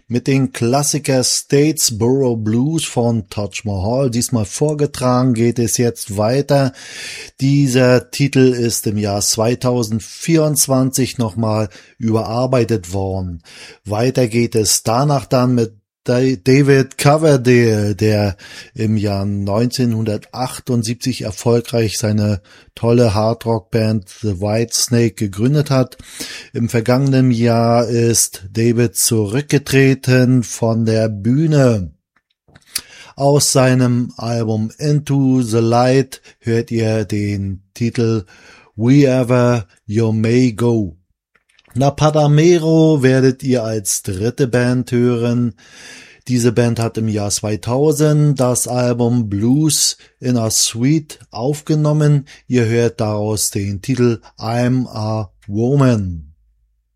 mit den Klassiker Statesboro Blues von Taj Mahal. Diesmal vorgetragen geht es jetzt weiter. Dieser Titel ist im Jahr 2024 nochmal überarbeitet worden. Weiter geht es danach dann mit David Coverdale, der im Jahr 1978 erfolgreich seine tolle Hardrock-Band The Whitesnake gegründet hat. Im vergangenen Jahr ist David zurückgetreten von der Bühne. Aus seinem Album Into the Light hört ihr den Titel Wherever You May Go. La Panamera werdet ihr als dritte Band hören. Diese Band hat im Jahr 2000 das Album Blues in a Suite aufgenommen. Ihr hört daraus den Titel I'm a Woman.